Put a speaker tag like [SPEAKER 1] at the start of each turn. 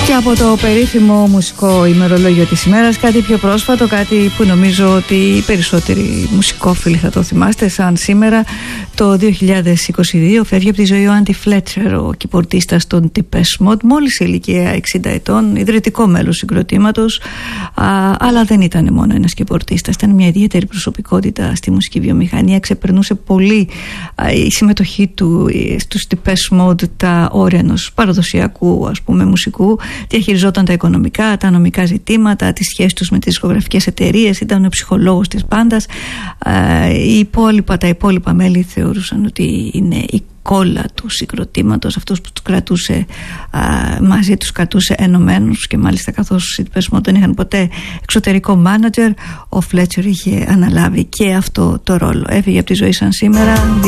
[SPEAKER 1] Και από το περίφημο μουσικό ημερολόγιο της ημέρας, κάτι πιο πρόσφατο, κάτι που νομίζω ότι οι περισσότεροι μουσικόφιλοι θα το θυμάστε, σαν σήμερα το 2022 φεύγει από τη ζωή ο Άντι Φλέτσερ, ο κιμπορδίστας των Depeche Mode, μόλις σε ηλικία 60 ετών, ιδρυτικό μέλος συγκροτήματος, αλλά δεν ήταν μόνο ένας κιμπορδίστας, ήταν μια ιδιαίτερη προσωπικότητα στη μουσική βιομηχανία. Ξεπερνούσε πολύ η συμμετοχή του στους Depeche Mode τα όρια ενός παραδοσιακού, ας πούμε, μουσικού. Διαχειριζόταν τα οικονομικά, τα νομικά ζητήματα, τις σχέσεις τους με τις δισκογραφικές εταιρείες, ήταν ο ψυχολόγος της μπάντας. Τα υπόλοιπα μέλη θεωρούσαν ότι είναι η κόλλα του συγκροτήματος, αυτός που τους κρατούσε μαζί, τους κρατούσε ενωμένους, και μάλιστα καθώς οι Depeche Mode δεν είχαν ποτέ εξωτερικό μάνατζερ, ο Φλέτσερ είχε αναλάβει και αυτό το ρόλο. Έφυγε από τη ζωή σαν σήμερα.